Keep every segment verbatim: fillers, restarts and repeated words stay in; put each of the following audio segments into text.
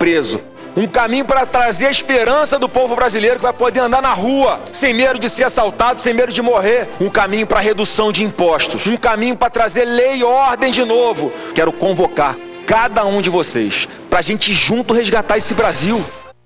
preso. Um caminho para trazer a esperança do povo brasileiro que vai poder andar na rua, sem medo de ser assaltado, sem medo de morrer. Um caminho para redução de impostos. Um caminho para trazer lei e ordem de novo. Quero convocar cada um de vocês para a gente junto resgatar esse Brasil.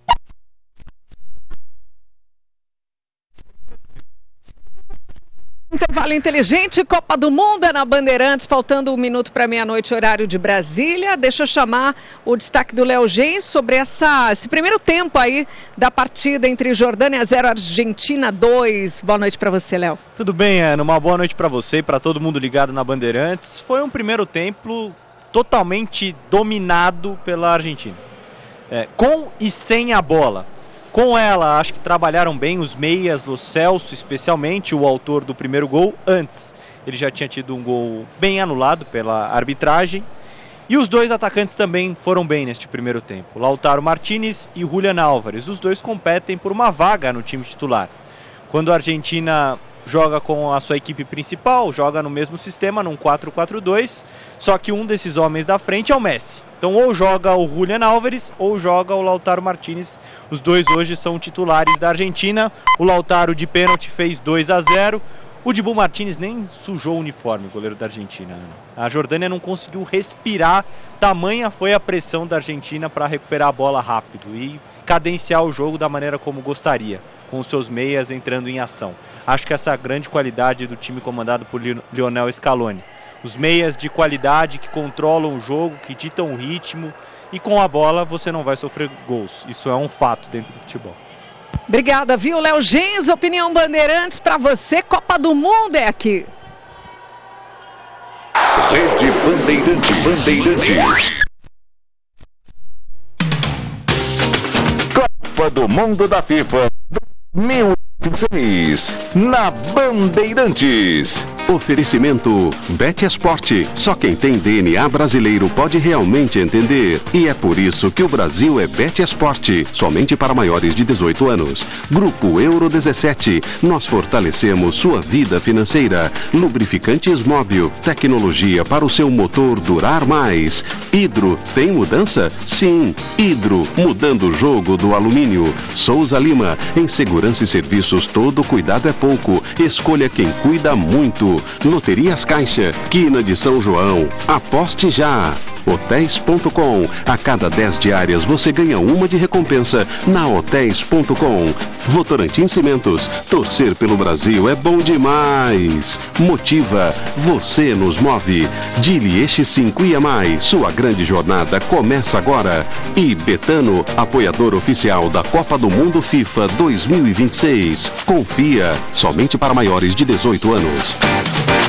Intervalo inteligente, Copa do Mundo é na Bandeirantes, faltando um minuto para meia-noite, horário de Brasília. Deixa eu chamar o destaque do Léo Gens sobre essa, esse primeiro tempo aí da partida entre Jordânia zero, Argentina dois. Boa noite para você, Léo. Tudo bem, Ana. Uma boa noite para você e para todo mundo ligado na Bandeirantes. Foi um primeiro tempo totalmente dominado pela Argentina, é, com e sem a bola. Com ela, acho que trabalharam bem os meias, Lo Celso especialmente, o autor do primeiro gol, antes. Ele já tinha tido um gol bem anulado pela arbitragem. E os dois atacantes também foram bem neste primeiro tempo. Lautaro Martínez e Julián Álvares. Os dois competem por uma vaga no time titular. Quando a Argentina joga com a sua equipe principal, joga no mesmo sistema, num quatro quatro dois, só que um desses homens da frente é o Messi. Então ou joga o Julián Álvares ou joga o Lautaro Martínez. Os dois hoje são titulares da Argentina. O Lautaro de pênalti fez dois a zero. O Dibu Martínez nem sujou o uniforme, o goleiro da Argentina. A Jordânia não conseguiu respirar, tamanha foi a pressão da Argentina para recuperar a bola rápido e cadenciar o jogo da maneira como gostaria, com os seus meias entrando em ação. Acho que essa é a grande qualidade do time comandado por Lionel Scaloni. Os meias de qualidade que controlam o jogo, que ditam o ritmo, e com a bola você não vai sofrer gols. Isso é um fato dentro do futebol. Obrigada, viu, Léo Gens? Opinião Bandeirantes para você. Copa do Mundo é aqui. Rede Bandeirante, Bandeirantes. Copa do Mundo da FIFA dois mil e vinte e seis na Bandeirantes. Oferecimento Betesport. Só quem tem D N A brasileiro pode realmente entender. E é por isso que o Brasil é Betesport. Somente para maiores de dezoito anos. Grupo Euro dezessete. Nós fortalecemos sua vida financeira. Lubrificantes Móbil. Tecnologia para o seu motor durar mais. Hidro. Tem mudança? Sim. Hidro. Mudando o jogo do alumínio. Souza Lima. Em segurança e serviços todo cuidado é pouco. Escolha quem cuida muito. Loterias Caixa, Quina de São João. Aposte já. Hotéis ponto com. A cada dez diárias você ganha uma de recompensa na Hotéis ponto com. Votorantim Cimentos. Torcer pelo Brasil é bom demais. Motiva. Você nos move. Dilieste cinco I M I. Sua grande jornada começa agora. E Betano, apoiador oficial da Copa do Mundo FIFA dois mil e vinte e seis. Confia. Somente para maiores de dezoito anos.